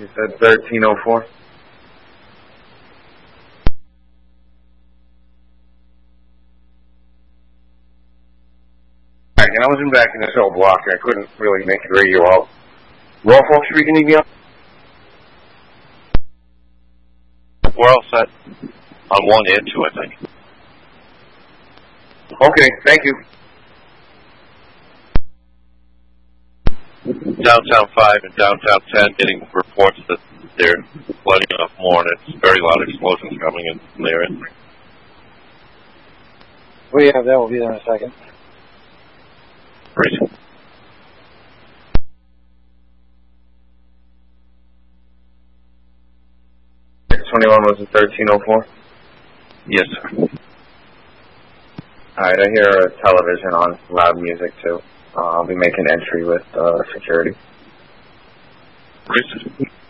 You said 1304? And I was in back in the cell block. I couldn't really make the radio out. Roll phone speaking to you? We're all set on 1 and 2, I think. Okay, thank you. Downtown 5 and downtown 10 getting reports that they're flooding off more, and it's very loud explosions coming in from their end. We have that. We'll be there in a second. Great. Was it 1304? Yes, sir. Alright, I hear a television on, loud music too. I'll be making entry with security. Great.